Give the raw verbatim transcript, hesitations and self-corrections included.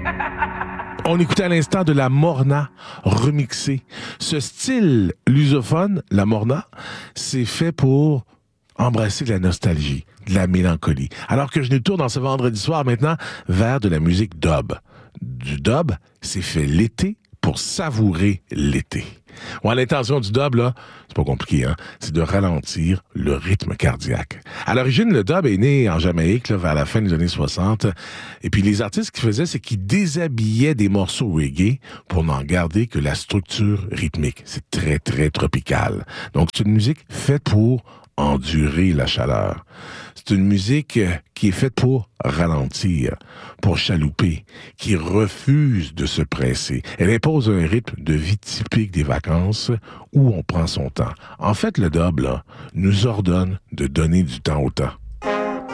On écoutait à l'instant de la Morna remixée. Ce style lusophone, la Morna, c'est fait pour embrasser de la nostalgie, de la mélancolie. Alors que je nous tourne dans ce vendredi soir maintenant vers de la musique dub. Du dub, c'est fait l'été pour savourer l'été. Ouais, l'intention du dub, là, c'est pas compliqué, hein? C'est de ralentir le rythme cardiaque. À l'origine, le dub est né en Jamaïque, là, vers la fin des années soixante. Et puis, les artistes qui faisaient, c'est qu'ils déshabillaient des morceaux reggae pour n'en garder que la structure rythmique. C'est très, très tropical. Donc, c'est une musique faite pour endurer la chaleur. C'est une musique qui est faite pour ralentir, pour chalouper, qui refuse de se presser. Elle impose un rythme de vie typique des vacances où on prend son temps. En fait, le dub, là, nous ordonne de donner du temps au temps.